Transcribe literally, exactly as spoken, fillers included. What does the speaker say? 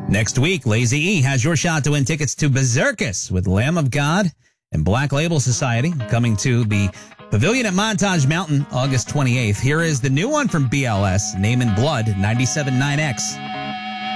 Next week, Lazy E has your shot to win tickets to Berserkus with Lamb of God and Black Label Society, coming to the Pavilion at Montage Mountain August twenty-eighth. Here is the new one from B L S, Name in Blood, ninety-seven point nine X.